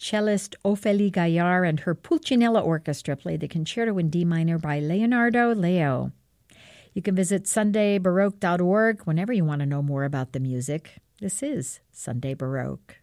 cellist Ophélie Gaillard and her Pulcinella Orchestra play the Concerto in D minor by Leonardo Leo. You can visit SundayBaroque.org whenever you want to know more about the music. This is Sunday Baroque.